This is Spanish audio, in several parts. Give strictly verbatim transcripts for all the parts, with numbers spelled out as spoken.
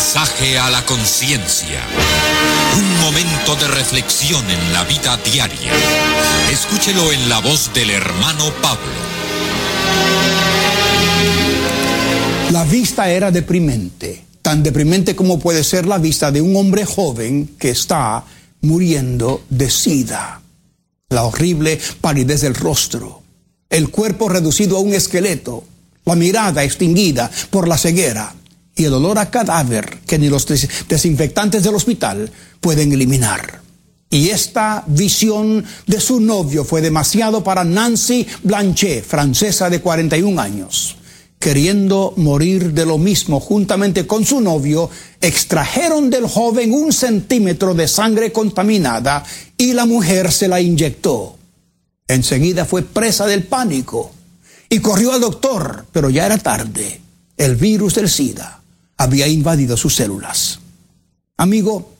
Mensaje a la conciencia. Un momento de reflexión en la vida diaria. Escúchelo en la voz del hermano Pablo. La vista era deprimente, tan deprimente como puede ser la vista de un hombre joven que está muriendo de sida. La horrible palidez del rostro, el cuerpo reducido a un esqueleto, la mirada extinguida por la ceguera y el olor a cadáver que ni los des- desinfectantes del hospital pueden eliminar. Y esta visión de su novio fue demasiado para Nancy Blanchet, francesa de cuarenta y un años. Queriendo morir de lo mismo juntamente con su novio, extrajeron del joven un centímetro de sangre contaminada y la mujer se la inyectó. Enseguida fue presa del pánico y corrió al doctor, pero ya era tarde. El virus del SIDA había invadido sus células. Amigo,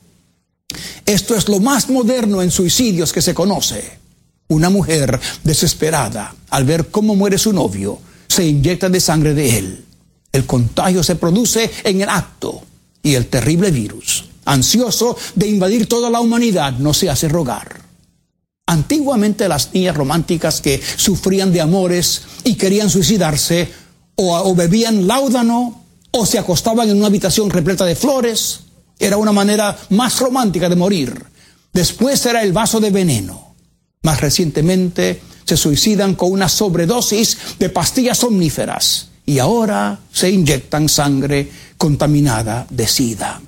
esto es lo más moderno en suicidios que se conoce. Una mujer desesperada al ver cómo muere su novio, se inyecta de sangre de él. El contagio se produce en el acto y el terrible virus, ansioso de invadir toda la humanidad, no se hace rogar. Antiguamente las niñas románticas que sufrían de amores y querían suicidarse o, o bebían láudano o se acostaban en una habitación repleta de flores. Era una manera más romántica de morir. Después era el vaso de veneno. Más recientemente se suicidan con una sobredosis de pastillas somníferas y ahora se inyectan sangre contaminada de SIDA.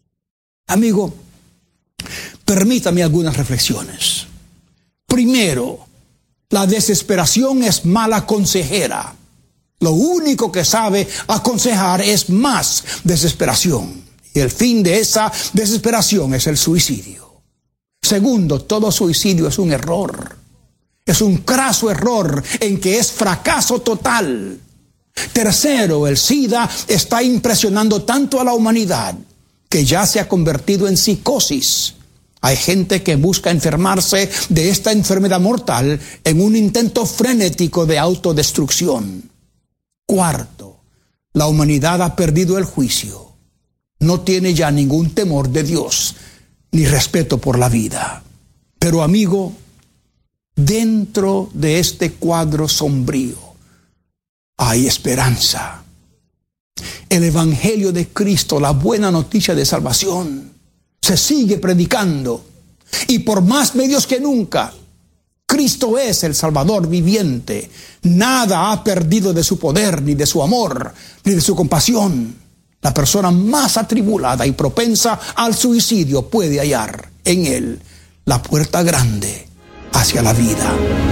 Amigo, permítame algunas reflexiones. Primero, la desesperación es mala consejera. Lo único que sabe aconsejar es más desesperación. Y el fin de esa desesperación es el suicidio. Segundo, todo suicidio es un error. Es un craso error en que es fracaso total. Tercero, el SIDA está impresionando tanto a la humanidad que ya se ha convertido en psicosis. Hay gente que busca enfermarse de esta enfermedad mortal en un intento frenético de autodestrucción. Cuarto, la humanidad ha perdido el juicio. No tiene ya ningún temor de Dios ni respeto por la vida. Pero amigo, dentro de este cuadro sombrío hay esperanza. El Evangelio de Cristo, la buena noticia de salvación, se sigue predicando. Y por más medios que nunca, Cristo es el Salvador viviente. Nada ha perdido de su poder, ni de su amor, ni de su compasión. La persona más atribulada y propensa al suicidio puede hallar en él la puerta grande hacia la vida.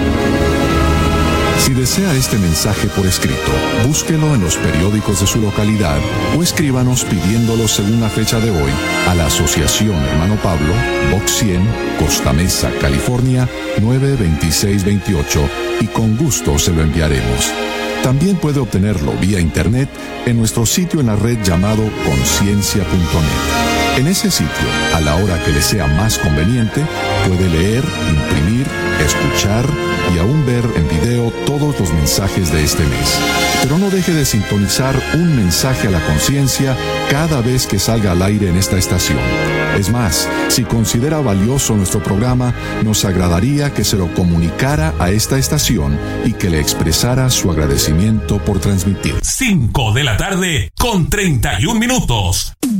Si desea este mensaje por escrito, búsquelo en los periódicos de su localidad o escríbanos pidiéndolo según la fecha de hoy a la Asociación Hermano Pablo, Box cien, Costa Mesa, California, nueve veintiséis veintiocho, y con gusto se lo enviaremos. También puede obtenerlo vía internet en nuestro sitio en la red llamado conciencia punto net. En ese sitio, a la hora que le sea más conveniente, puede leer, imprimir, escuchar y aún ver en video todos los mensajes de este mes. Pero no deje de sintonizar un mensaje a la conciencia cada vez que salga al aire en esta estación. Es más, si considera valioso nuestro programa, nos agradaría que se lo comunicara a esta estación y que le expresara su agradecimiento por transmitir. cinco de la tarde con treinta y un minutos.